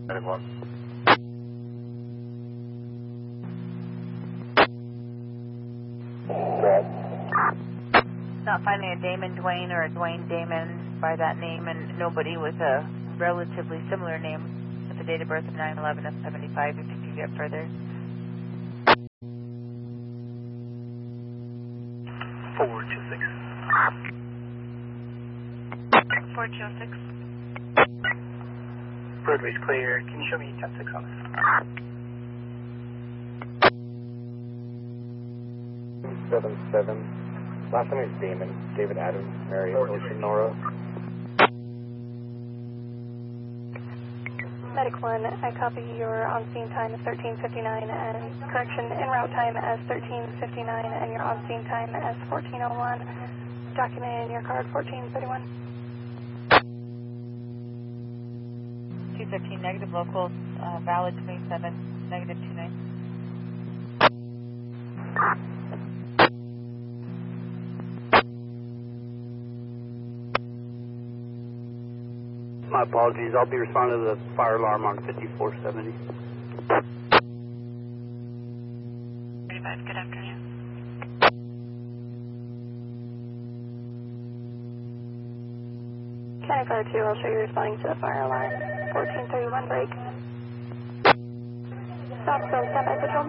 Medic 1. Not finding a Damon Dwayne or a Dwayne Damon by that name, and nobody with a relatively similar name with a date of birth of 9/11 of 75, if you can get further. 426. 4206. Roadway's clear. Can you show me 10-6 on this? 77. Last name is Damon. David Adams. Mary Ocean Nora. Medic 1, I copy your on-scene time as 13:59 and correction en route time as 13:59 and your on-scene time as 14:01. Documented in your card 14:31. 215 negative local, valid 27, negative 29. My apologies. I'll be responding to the fire alarm on 5470. 35, good afternoon. County Fire 2, I'll show you responding to the fire alarm. 14:31 break. Stop, zone, standby patrol.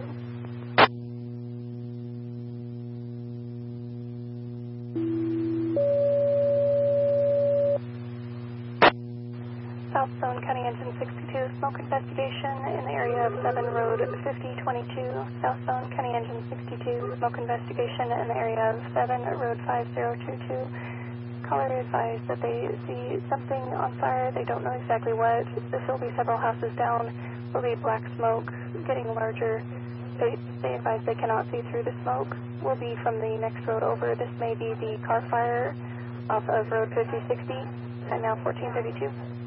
South Zone, County Engine 62, smoke investigation in the area of 7 Road 5022. South Zone, County Engine 62, smoke investigation in the area of 7 Road 5022. Caller advised that they see something on fire. They don't know exactly what. This will be several houses down. Will be black smoke getting larger. They advise they cannot see through the smoke. Will be from the next road over. This may be the car fire off of Road 5060. And now 1432.